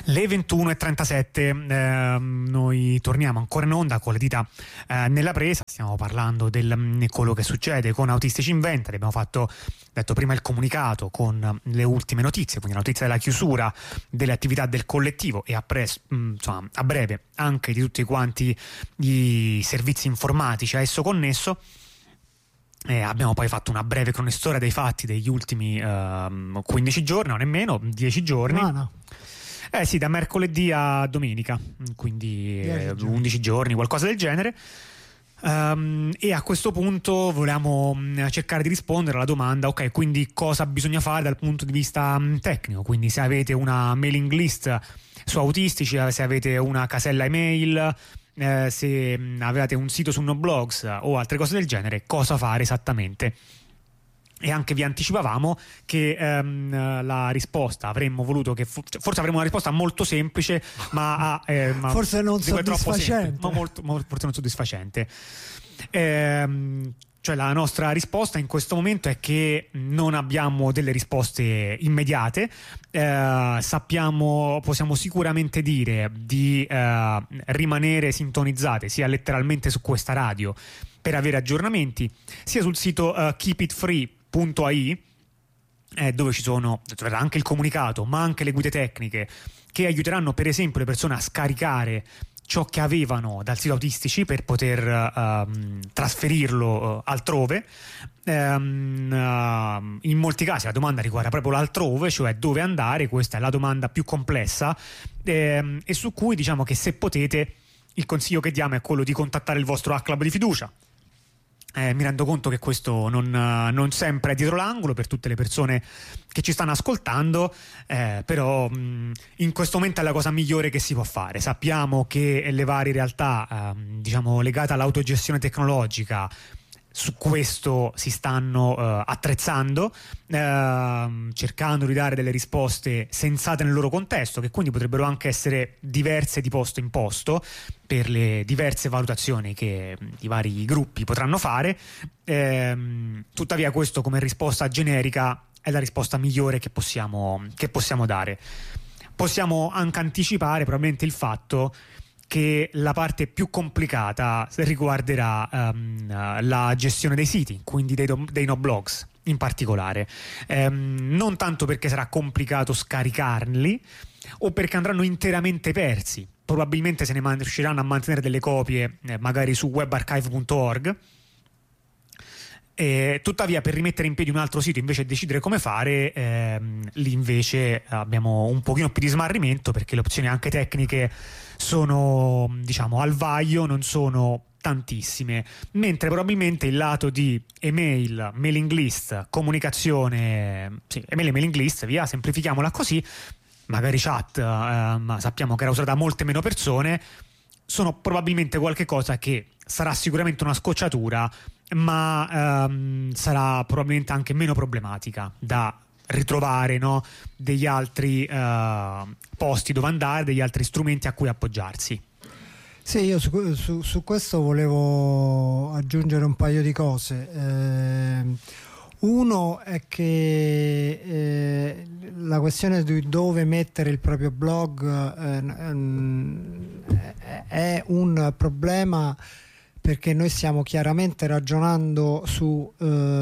Le 21:37, noi torniamo ancora in onda con le dita nella presa. Stiamo parlando di quello che succede con Autistici Inventari. Abbiamo detto prima il comunicato con le ultime notizie, quindi la notizia della chiusura delle attività del collettivo e a breve anche di tutti quanti i servizi informatici a esso connesso. Abbiamo poi fatto una breve cronistoria dei fatti degli ultimi 15 giorni, o nemmeno 10 giorni. No. Sì, da mercoledì a domenica, quindi 11 giorni, qualcosa del genere. E a questo punto volevamo cercare di rispondere alla domanda: ok, quindi cosa bisogna fare dal punto di vista tecnico? Quindi se avete una mailing list su Autistici, se avete una casella email, se avete un sito su Noblogs o altre cose del genere, cosa fare esattamente? E anche vi anticipavamo che la risposta avremmo voluto che forse avremmo una risposta molto semplice, ma forse non soddisfacente, forse non soddisfacente. Cioè, la nostra risposta in questo momento è che non abbiamo delle risposte immediate. Possiamo sicuramente dire di rimanere sintonizzate sia letteralmente su questa radio per avere aggiornamenti, sia sul sito keepitfree.ai, dove troverà anche il comunicato, ma anche le guide tecniche che aiuteranno per esempio le persone a scaricare ciò che avevano dal sito Autistici per poter trasferirlo altrove. In molti casi la domanda riguarda proprio l'altrove, cioè dove andare. Questa è la domanda più complessa, e su cui diciamo che, se potete, il consiglio che diamo è quello di contattare il vostro H-Club di fiducia. Mi rendo conto che questo non sempre è dietro l'angolo per tutte le persone che ci stanno ascoltando, però in questo momento è la cosa migliore che si può fare. Sappiamo che le varie realtà legate all'autogestione tecnologica su questo si stanno attrezzando, cercando di dare delle risposte sensate nel loro contesto, che quindi potrebbero anche essere diverse di posto in posto per le diverse valutazioni che i vari gruppi potranno fare. Tuttavia questo, come risposta generica, è la risposta migliore che possiamo dare. Possiamo anche anticipare probabilmente il fatto che la parte più complicata riguarderà la gestione dei siti, quindi dei Noblogs in particolare, non tanto perché sarà complicato scaricarli o perché andranno interamente persi. Probabilmente se ne riusciranno a mantenere delle copie, magari su webarchive.org. Tuttavia, per rimettere in piedi un altro sito, invece di decidere come fare, lì invece abbiamo un pochino più di smarrimento, perché le opzioni anche tecniche sono, al vaglio, non sono tantissime, mentre probabilmente il lato di email, mailing list, comunicazione, email e mailing list, via, semplifichiamola così, magari chat, ma sappiamo che era usata da molte meno persone, sono probabilmente qualche cosa che sarà sicuramente una scocciatura, ma sarà probabilmente anche meno problematica da ritrovare, no? Degli altri posti dove andare, degli altri strumenti a cui appoggiarsi. Sì, io su questo volevo aggiungere un paio di cose. Uno è che la questione di dove mettere il proprio blog è un problema, perché noi stiamo chiaramente ragionando su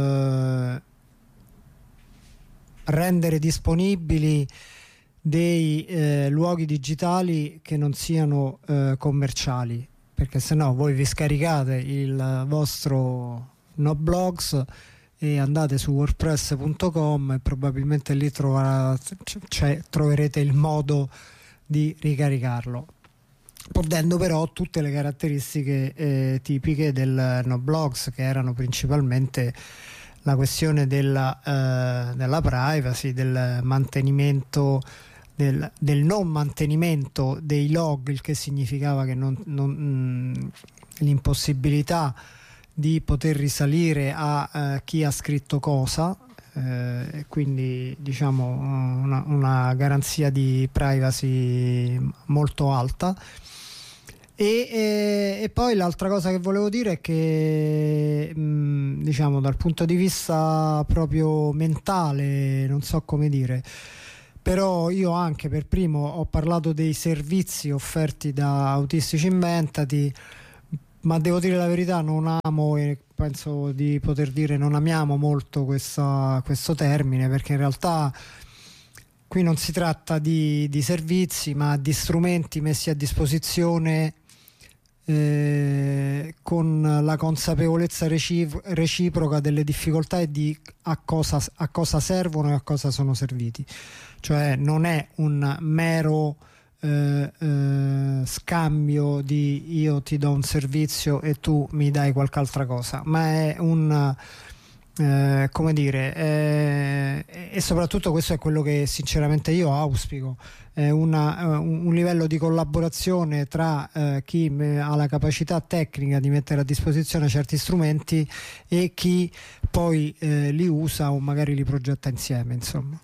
rendere disponibili dei luoghi digitali che non siano commerciali, perché sennò voi vi scaricate il vostro Noblogs e andate su wordpress.com e probabilmente lì troverete il modo di ricaricarlo, perdendo però tutte le caratteristiche tipiche del Noblogs, che erano principalmente la questione della privacy, del mantenimento, del non mantenimento dei log, il che significava che l'impossibilità di poter risalire a chi ha scritto cosa, quindi una garanzia di privacy molto alta. E poi l'altra cosa che volevo dire è che dal punto di vista proprio mentale, non so come dire, però io anche per primo ho parlato dei servizi offerti da Autistici Inventati, ma devo dire la verità, non amo, e penso di poter dire non amiamo molto questo termine, perché in realtà qui non si tratta di servizi, ma di strumenti messi a disposizione con la consapevolezza reciproca delle difficoltà e di a cosa servono e a cosa sono serviti. Cioè non è un mero scambio di io ti do un servizio e tu mi dai qualche altra cosa, ma è un come dire, e soprattutto questo è quello che sinceramente io auspico, è un livello di collaborazione tra chi ha la capacità tecnica di mettere a disposizione certi strumenti e chi poi li usa o magari li progetta insieme, insomma.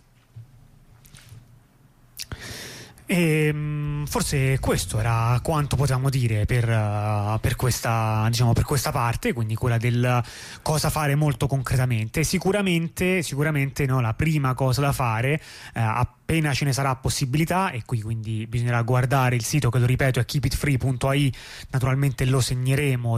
E forse questo era quanto potevamo dire per questa, diciamo, per questa parte, quindi quella del cosa fare molto concretamente. Sicuramente no, la prima cosa da fare appena ce ne sarà possibilità, e qui quindi bisognerà guardare il sito, che lo ripeto è keepitfree.ai, naturalmente lo segneremo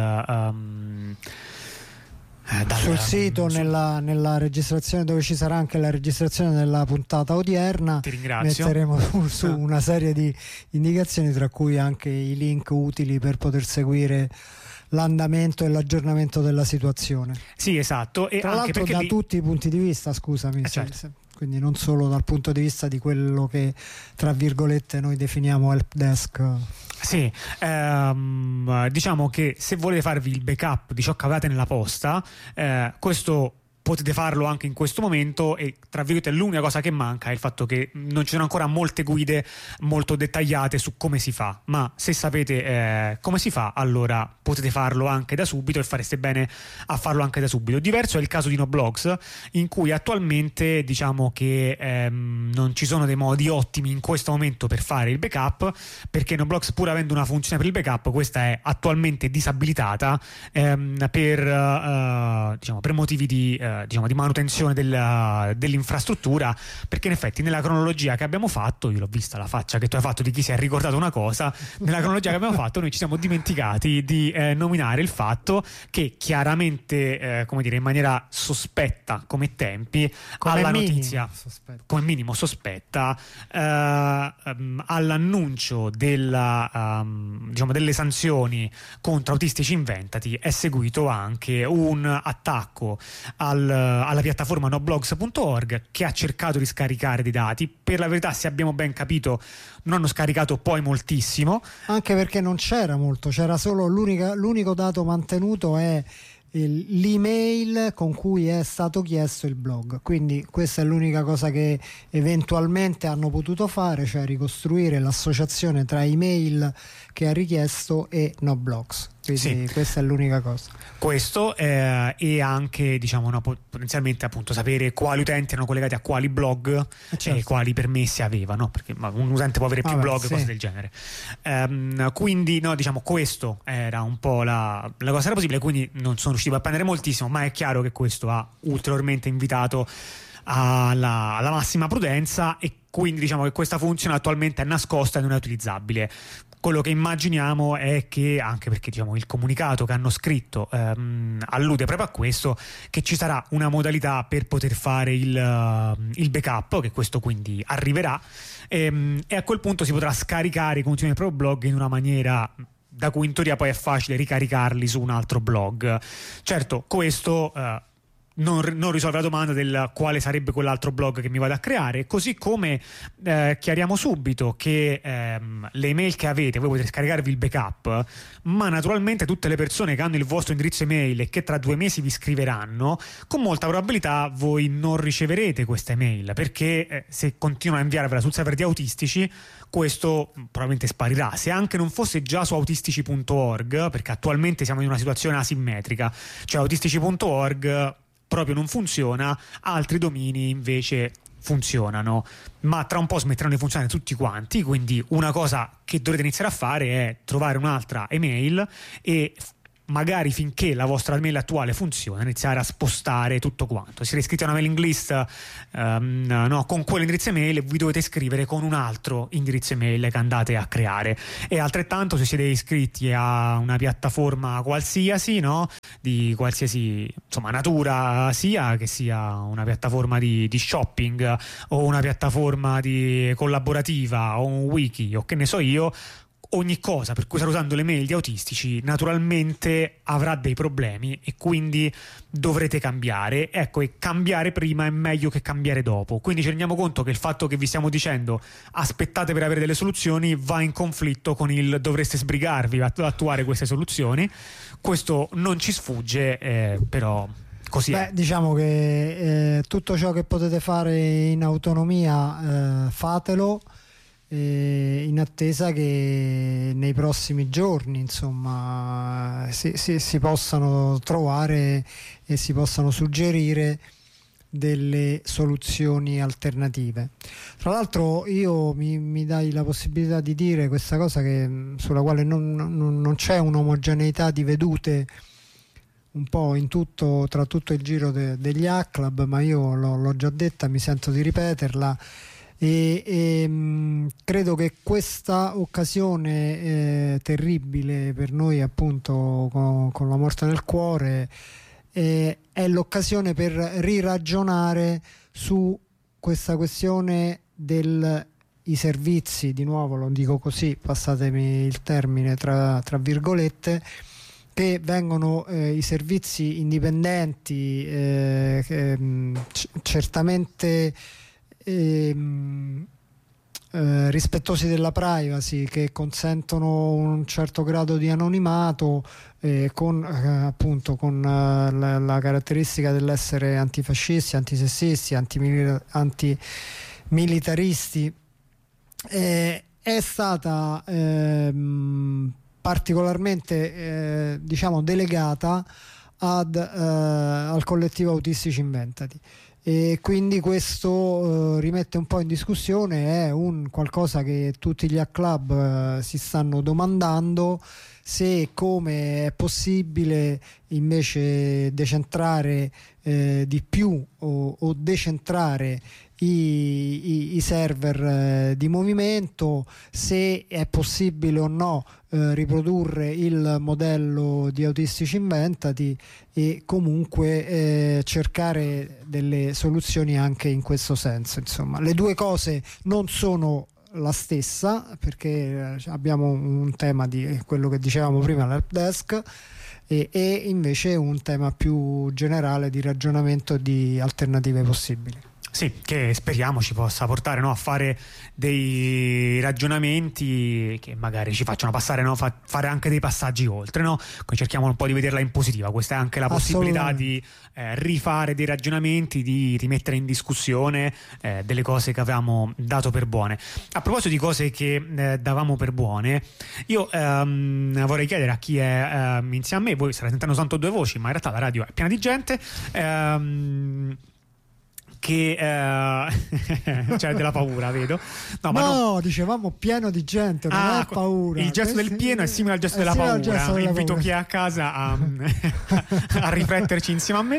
sul sito, nella registrazione, dove ci sarà anche la registrazione della puntata odierna. Ti ringrazio. Metteremo su una serie di indicazioni, tra cui anche i link utili per poter seguire l'andamento e l'aggiornamento della situazione. Sì, esatto. E tra anche l'altro da tutti i punti di vista, scusami, certo. Quindi non solo dal punto di vista di quello che tra virgolette noi definiamo help desk. Sì, diciamo che se volete farvi il backup di ciò che avete nella posta, questo potete farlo anche in questo momento, e tra virgolette l'unica cosa che manca è il fatto che non ci sono ancora molte guide molto dettagliate su come si fa, ma se sapete come si fa, allora potete farlo anche da subito, e fareste bene a farlo anche da subito. Diverso è il caso di Noblogs, in cui attualmente diciamo che non ci sono dei modi ottimi in questo momento per fare il backup, perché Noblogs, pur avendo una funzione per il backup, questa è attualmente disabilitata per motivi di manutenzione dell'infrastruttura, perché in effetti nella cronologia che abbiamo fatto, io l'ho vista la faccia che tu hai fatto di chi si è ricordato una cosa, nella cronologia che abbiamo fatto noi ci siamo dimenticati di nominare il fatto che chiaramente in maniera sospetta come tempi, alla notizia come minimo sospetta, all'annuncio delle sanzioni contro Autistici Inventati è seguito anche un attacco alla piattaforma noblogs.org, che ha cercato di scaricare dei dati. Per la verità, se abbiamo ben capito, non hanno scaricato poi moltissimo, anche perché non c'era molto, c'era solo l'unico dato mantenuto è l'email con cui è stato chiesto il blog, quindi questa è l'unica cosa che eventualmente hanno potuto fare, cioè ricostruire l'associazione tra email che ha richiesto e Noblogs. Quindi questa è l'unica cosa. Questo e anche potenzialmente appunto sapere quali utenti erano collegati a quali blog e quali permessi avevano, perché un utente può avere più blog e cose del genere. Quindi questo era un po' la cosa era possibile, quindi non sono riuscito a prendere moltissimo, ma è chiaro che questo ha ulteriormente invitato alla massima prudenza, e quindi che questa funzione attualmente è nascosta e non è utilizzabile. Quello che immaginiamo è che, anche perché il comunicato che hanno scritto allude proprio a questo, che ci sarà una modalità per poter fare il backup, che questo quindi arriverà, e a quel punto si potrà scaricare i contenuti del proprio blog in una maniera da cui in teoria poi è facile ricaricarli su un altro blog. Certo, questo non risolve la domanda del quale sarebbe quell'altro blog che mi vado a creare, così come chiariamo subito che le email che avete, voi potete scaricarvi il backup, ma naturalmente tutte le persone che hanno il vostro indirizzo email e che tra 2 mesi vi scriveranno, con molta probabilità voi non riceverete questa email, perché se continuano a inviarvela sul server di Autistici, questo probabilmente sparirà. Se anche non fosse già su autistici.org, perché attualmente siamo in una situazione asimmetrica, cioè autistici.org proprio non funziona, altri domini invece funzionano, ma tra un po' smetteranno di funzionare tutti quanti, quindi una cosa che dovrete iniziare a fare è trovare un'altra email e magari finché la vostra mail attuale funziona, iniziare a spostare tutto quanto. Siete iscritti a una mailing list con quell'indirizzo email, vi dovete iscrivere con un altro indirizzo email che andate a creare. E altrettanto se siete iscritti a una piattaforma qualsiasi, no, di qualsiasi natura, sia che sia una piattaforma di shopping o una piattaforma di collaborativa o un wiki o che ne so io, ogni cosa per cui state usando le mail di autistici naturalmente avrà dei problemi e quindi dovrete cambiare. Ecco, e cambiare prima è meglio che cambiare dopo. Quindi ci rendiamo conto che il fatto che vi stiamo dicendo aspettate per avere delle soluzioni va in conflitto con il dovreste sbrigarvi ad attuare queste soluzioni. Questo non ci sfugge, però così è. Diciamo che tutto ciò che potete fare in autonomia fatelo, in attesa che nei prossimi giorni si possano trovare e si possano suggerire delle soluzioni alternative. Tra l'altro mi dai la possibilità di dire questa cosa sulla quale non c'è un'omogeneità di vedute un po' tra tutto il giro degli A-Club, ma io l'ho già detta, mi sento di ripeterla. E credo che questa occasione terribile per noi, appunto con la morte nel cuore, è l'occasione per riragionare su questa questione i servizi, di nuovo lo dico così, passatemi il termine tra virgolette, che vengono i servizi indipendenti, certamente rispettosi della privacy, che consentono un certo grado di anonimato, con la caratteristica dell'essere antifascisti, antisessisti, antimilitaristi, è stata particolarmente delegata al collettivo Autistici Inventati. E quindi questo rimette un po' in discussione, è un qualcosa che tutti gli A-Club si stanno domandando, se come è possibile invece decentrare di più o decentrare i server di movimento, se è possibile o no riprodurre il modello di Autistici Inventati e comunque cercare delle soluzioni anche in questo senso. Insomma, le due cose non sono la stessa, perché abbiamo un tema di quello che dicevamo prima, l'help desk, e invece un tema più generale di ragionamento di alternative possibili. Sì, che speriamo ci possa portare a fare dei ragionamenti che magari ci facciano passare, fare anche dei passaggi oltre, no? Quindi cerchiamo un po' di vederla in positivo. Questa è anche la possibilità di rifare dei ragionamenti, di rimettere in discussione delle cose che avevamo dato per buone. A proposito di cose che davamo per buone, io vorrei chiedere a chi è insieme a me, voi state sentendo soltanto due voci, ma in realtà la radio è piena di gente, che c'è della paura, vedo. No, dicevamo pieno di gente, non è paura. Il gesto del pieno è simile al gesto della paura. Invito chi è a casa a rifletterci insieme a me.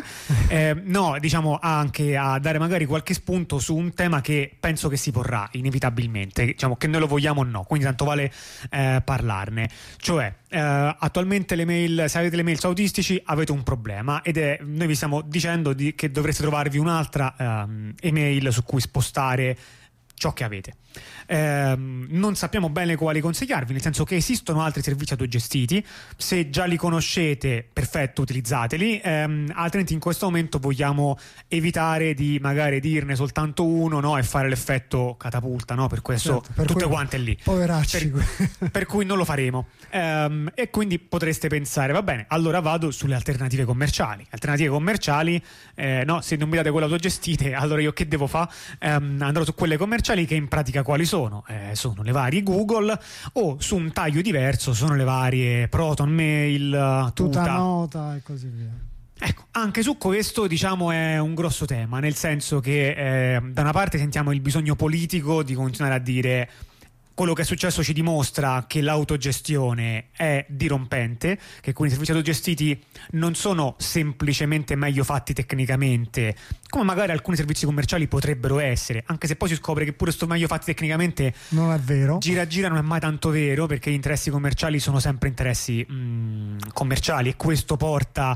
Anche a dare magari qualche spunto su un tema che penso che si porrà inevitabilmente, che noi lo vogliamo o no, quindi tanto vale parlarne. Cioè, attualmente le mail, se avete le mail su Autistici avete un problema, noi vi stiamo dicendo che dovreste trovarvi un'altra email su cui spostare ciò che avete. Non sappiamo bene quali consigliarvi, nel senso che esistono altri servizi autogestiti. Se già li conoscete, perfetto, utilizzateli, altrimenti in questo momento vogliamo evitare di magari dirne soltanto uno, no, e fare l'effetto catapulta, no? Per questo tutte quante lì, poveracci, per cui non lo faremo, e quindi potreste pensare, va bene, allora vado sulle alternative commerciali. No, se non mi date quelle autogestite, allora io che devo fare? Andrò su quelle commerciali, che in pratica quali sono? Sono le varie Google, o su un taglio diverso sono le varie Proton Mail, Tutanota e così via. Ecco, anche su questo è un grosso tema, nel senso che da una parte sentiamo il bisogno politico di continuare a dire quello che è successo ci dimostra che l'autogestione è dirompente, che quindi i servizi autogestiti non sono semplicemente meglio fatti tecnicamente, come magari alcuni servizi commerciali potrebbero essere, anche se poi si scopre che pure sto meglio fatti tecnicamente non è vero. Gira non è mai tanto vero, perché gli interessi commerciali sono sempre interessi commerciali, e questo porta